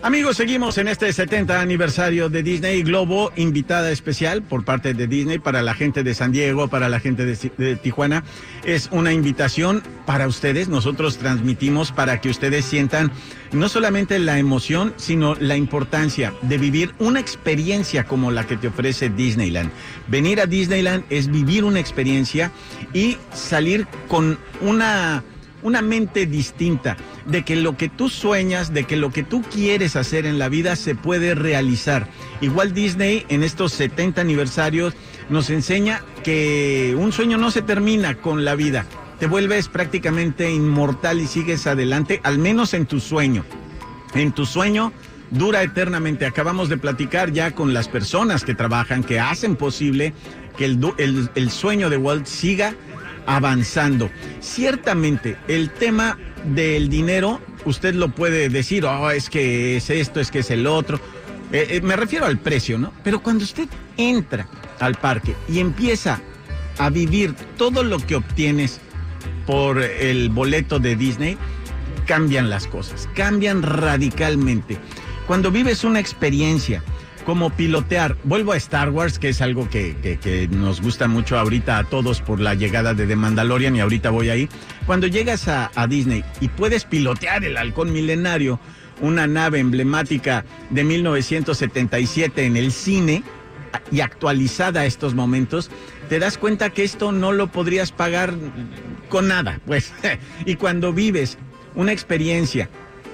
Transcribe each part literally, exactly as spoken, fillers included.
Amigos, seguimos en este setenta aniversario de Disney. Globo, invitada especial por parte de Disney para la gente de San Diego, para la gente de, de Tijuana. Es una invitación para ustedes. Nosotros transmitimos para que ustedes sientan no solamente la emoción, sino la importancia de vivir una experiencia como la que te ofrece Disneyland. Venir a Disneyland es vivir una experiencia y salir con una... una mente distinta, de que lo que tú sueñas, de que lo que tú quieres hacer en la vida se puede realizar. Igual Disney en estos setenta aniversarios nos enseña que un sueño no se termina con la vida. Te vuelves prácticamente inmortal y sigues adelante, al menos en tu sueño. En tu sueño dura eternamente. Acabamos de platicar ya con las personas que trabajan, que hacen posible que el, el, el sueño de Walt siga avanzando. Ciertamente, el tema del dinero, usted lo puede decir, oh, es que es esto, es que es el otro. Eh, eh, me refiero al precio, ¿no? Pero cuando usted entra al parque y empieza a vivir todo lo que obtienes por el boleto de Disney, cambian las cosas, cambian radicalmente. Cuando vives una experiencia como pilotear, vuelvo a Star Wars, que es algo que, que, que nos gusta mucho ahorita a todos por la llegada de The Mandalorian, y ahorita voy ahí. Cuando llegas a, a Disney y puedes pilotear el Halcón Milenario, una nave emblemática de mil novecientos setenta y siete en el cine y actualizada a estos momentos, te das cuenta que esto no lo podrías pagar con nada, pues. Y cuando vives una experiencia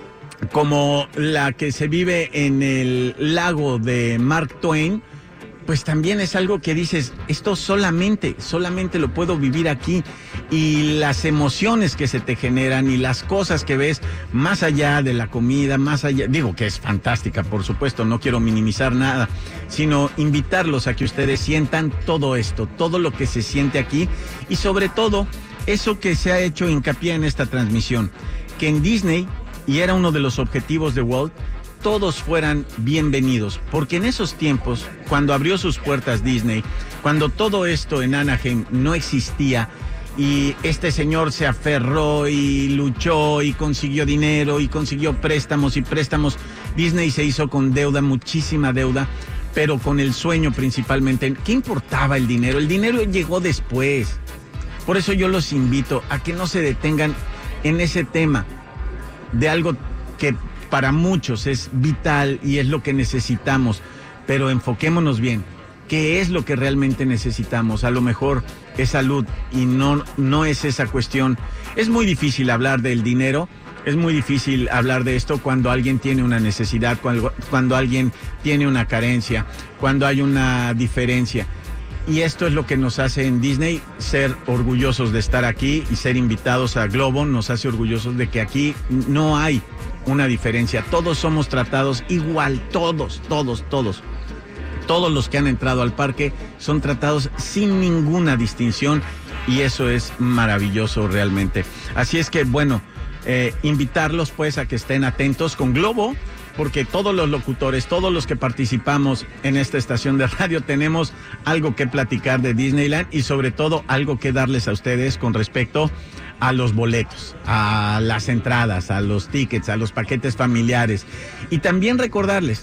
como la que se vive en el lago de Mark Twain, pues también es algo que dices, esto solamente, solamente lo puedo vivir aquí, y las emociones que se te generan y las cosas que ves más allá de la comida, más allá, digo que es fantástica, por supuesto, no quiero minimizar nada, sino invitarlos a que ustedes sientan todo esto, todo lo que se siente aquí, y sobre todo, eso que se ha hecho hincapié en esta transmisión, que en Disney, y era uno de los objetivos de Walt, todos fueran bienvenidos, porque en esos tiempos, cuando abrió sus puertas Disney, cuando todo esto en Anaheim no existía, y este señor se aferró y luchó y consiguió dinero y consiguió préstamos y préstamos, Disney se hizo con deuda, muchísima deuda, pero con el sueño principalmente. ¿Qué importaba el dinero? El dinero llegó después. Por eso yo los invito a que no se detengan en ese tema de algo que para muchos es vital y es lo que necesitamos, pero enfoquémonos bien. ¿Qué es lo que realmente necesitamos? A lo mejor es salud y no, no es esa cuestión. Es muy difícil hablar del dinero, es muy difícil hablar de esto cuando alguien tiene una necesidad, cuando, cuando alguien tiene una carencia, cuando hay una diferencia. Y esto es lo que nos hace en Disney ser orgullosos de estar aquí y ser invitados a Globo. Nos hace orgullosos de que aquí no hay una diferencia. Todos somos tratados igual, todos, todos, todos. Todos los que han entrado al parque son tratados sin ninguna distinción, y eso es maravilloso realmente. Así es que, bueno, eh, invitarlos pues a que estén atentos con Globo, porque todos los locutores, todos los que participamos en esta estación de radio tenemos algo que platicar de Disneyland, y sobre todo algo que darles a ustedes con respecto a los boletos, a las entradas, a los tickets, a los paquetes familiares. Y también recordarles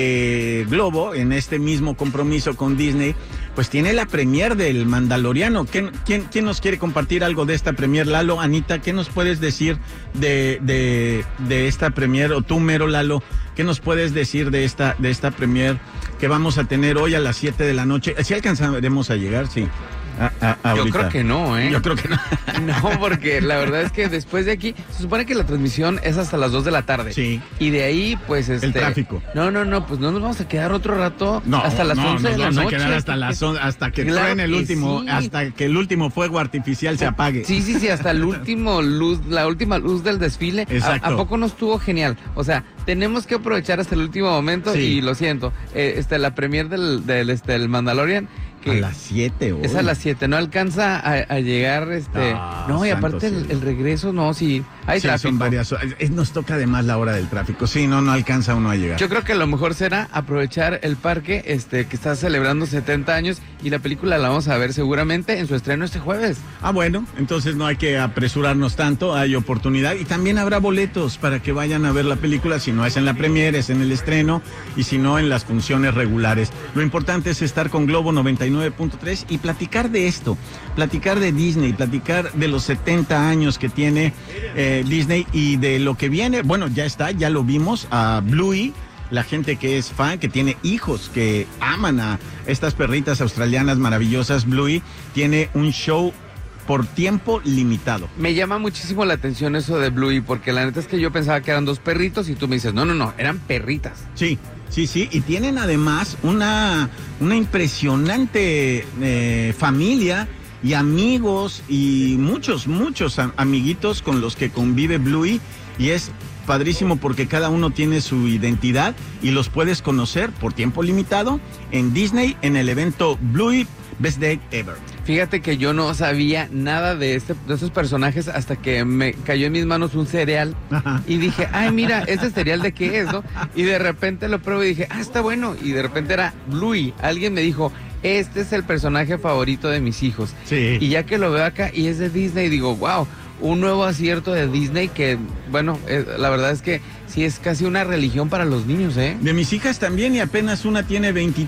que Globo, en este mismo compromiso con Disney, pues tiene la premier del Mandaloriano. ¿Quién, quién, quién nos quiere compartir algo de esta premier? Lalo, Anita, ¿qué nos puedes decir de, de, de esta premier? O tú, mero Lalo, ¿qué nos puedes decir de esta, de esta premier que vamos a tener hoy a las siete de la noche? ¿Sí alcanzaremos a llegar? Sí. A, a, Yo creo que no, ¿eh? Yo creo que no. No, porque la verdad es que después de aquí, se supone que la transmisión es hasta las dos de la tarde. Sí. Y de ahí, pues, este... el tráfico. No, no, no, pues no nos vamos a quedar otro rato no, hasta las no, once de la noche. nos vamos a quedar hasta las once, hasta que claro truene el que último, sí. hasta que el último fuego artificial se apague. Sí, sí, sí, hasta el último luz, la última luz del desfile. Exacto. ¿A, a poco no estuvo genial? O sea, tenemos que aprovechar hasta el último momento, sí. Y lo siento, eh, este, la premier del, del, este, el Mandalorian, a las siete es a las siete, no alcanza a, a llegar, este, ah, no, y aparte el, el regreso, no, sí, Hay sí, tráfico. Son varias horas. Nos toca además la hora del tráfico. Sí, no, no alcanza uno a llegar. Yo creo que lo mejor será aprovechar el parque este que está celebrando setenta años y la película la vamos a ver seguramente en su estreno este jueves. Ah, bueno, entonces no hay que apresurarnos tanto, hay oportunidad y también habrá boletos para que vayan a ver la película, si no es en la premiere, es en el estreno y si no en las funciones regulares. Lo importante es estar con Globo noventa y nueve punto tres y platicar de esto, platicar de Disney, platicar de los setenta años que tiene eh, Disney y de lo que viene. Bueno, ya está, ya lo vimos a Bluey. La gente que es fan, que tiene hijos, que aman a estas perritas australianas maravillosas, Bluey, tiene un show por tiempo limitado. Me llama muchísimo la atención eso de Bluey, porque la neta es que yo pensaba que eran dos perritos y tú me dices, no, no, no, eran perritas. Sí, sí, sí, y tienen además una, una impresionante eh, familia y amigos y muchos, muchos amiguitos con los que convive Bluey y es padrísimo porque cada uno tiene su identidad y los puedes conocer por tiempo limitado en Disney en el evento Bluey Best Day Ever. Fíjate que yo no sabía nada de, este, de estos personajes hasta que me cayó en mis manos un cereal. Ajá. Y dije, ay, mira, ¿este cereal de qué es, no? Y de repente lo pruebo y dije, ah, está bueno. Y de repente era Bluey. Alguien me dijo, este es el personaje favorito de mis hijos. Sí. Y ya que lo veo acá y es de Disney, digo, wow, un nuevo acierto de Disney que, bueno, eh, la verdad es que sí es casi una religión para los niños, ¿eh? De mis hijas también y apenas una tiene veinte